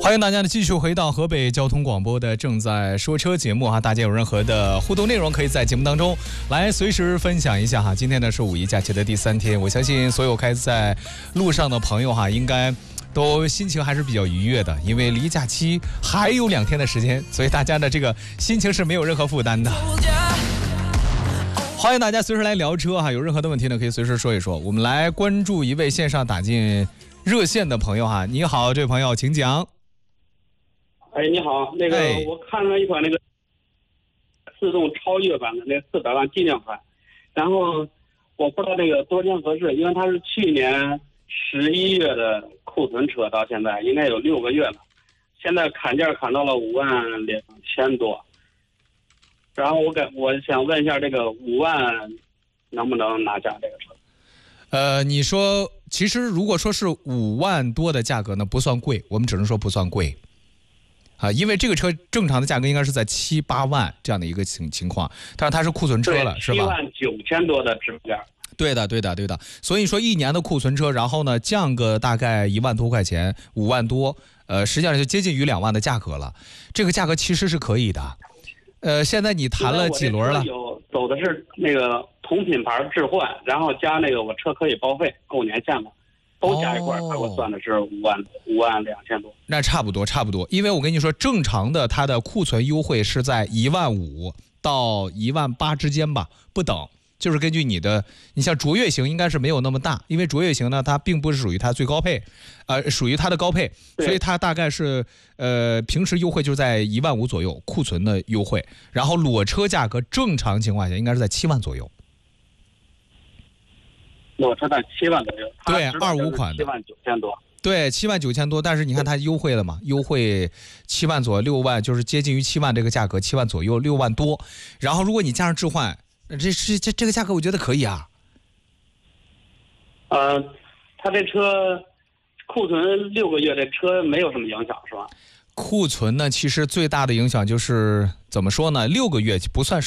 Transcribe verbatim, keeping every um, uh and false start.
欢迎大家呢继续回到河北交通广播的正在说车节目哈，大家有任何的互动内容，可以在节目当中来随时分享一下哈。今天呢是五一假期的第三天，我相信所有开在路上的朋友哈，应该都心情还是比较愉悦的，因为离假期还有两天的时间，所以大家的这个心情是没有任何负担的。欢迎大家随时来聊车哈，有任何的问题呢可以随时说一说。我们来关注一位线上打进热线的朋友哈，你好，这位朋友，请讲。 哎，你好，那个、哎、我看了一款那个自动超越版的那四百万纪念款，然后我不知道这个多少钱合适，因为它是去年十一月的库存车，到现在应该有六个月了，现在砍价砍到了五万两千多，然后我感我想问一下，这个五万能不能拿下这个车？ 呃，你说其实如果说是五万多的价格呢，不算贵，我们只能说不算贵。啊，因为这个车正常的价格应该是在七八万这样的一个情情况，但是它是库存车了，是吧？ 七万九千多的指标。 对的，对的，对的。所以说一年的库存车，然后呢降个大概一万多块钱，五万多，呃，实际上就接近于两万的价格了。这个价格其实是可以的。呃，现在你谈了几轮了？ 有走的是那个同品牌置换，然后加那个我车可以报废，够年限了。都加一块，他给我算的是五万五万两千多， 那差不多差不多。因为我跟你说，正常的它的库存优惠是在一万五到一万八之间吧，不等。就是根据你的，你像卓越型应该是没有那么大，因为卓越型呢它并不是属于它最高配，呃，属于它的高配，所以它大概是呃平时优惠就在一万五左右，库存的优惠，然后裸车价格正常情况下应该是在七万左右。 裸车在七万左右， 对，二五款的七万九千多， 对，七万九千多，但是你看它优惠了嘛，优惠七万左右，六万就是接近于七万这个价格，七万左右，六万多。然后如果你加上置换，这是这这个价格我觉得可以啊。 呃，他这车库存六个月，这车没有什么影响是吧？ 库存呢，其实最大的影响就是怎么说呢？六个月不算